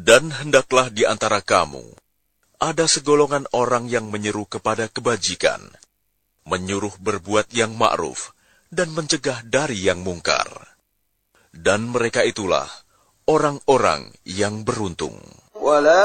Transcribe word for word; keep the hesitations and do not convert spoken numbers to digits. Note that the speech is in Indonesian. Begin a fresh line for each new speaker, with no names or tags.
Dan hendaklah di antara kamu ada segolongan orang yang menyeru kepada kebajikan, menyuruh berbuat yang ma'ruf, dan mencegah dari yang mungkar. Dan mereka itulah orang-orang yang beruntung.